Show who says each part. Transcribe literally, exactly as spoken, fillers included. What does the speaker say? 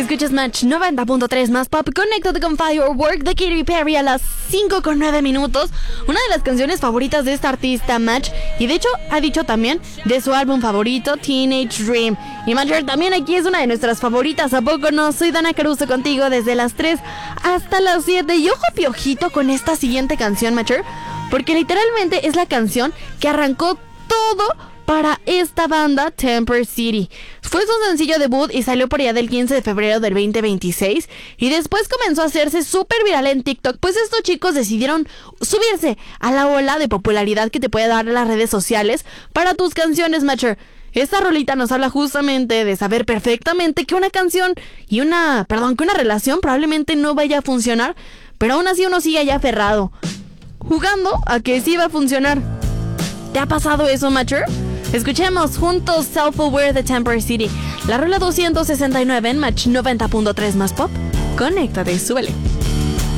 Speaker 1: Escuchas Match noventa punto tres más pop. Conéctate con Firework de Katy Perry a las cinco con nueve minutos. Una de las canciones favoritas de esta artista, Match. Y de hecho, ha dicho también de su álbum favorito, Teenage Dream. Y Matcher también aquí es una de nuestras favoritas, ¿a poco no? Soy Dana Caruso contigo desde las tres hasta las siete. Y ojo piojito con esta siguiente canción, Matcher, porque literalmente es la canción que arrancó todo para esta banda, Temper City. Fue su sencillo debut y salió por allá del quince de febrero del veinte veintiséis. Y después comenzó a hacerse súper viral en TikTok, pues estos chicos decidieron subirse a la ola de popularidad que te puede dar las redes sociales para tus canciones, Matcher. Esta rolita nos habla justamente de saber perfectamente que una canción y una, perdón, que una relación probablemente no vaya a funcionar, pero aún así uno sigue allá aferrado, jugando a que sí va a funcionar. ¿Te ha pasado eso, Matcher? Escuchemos juntos Self-Aware de Temper City, la rola doscientos sesenta y nueve en Match noventa punto tres más pop. Conéctate, súbele.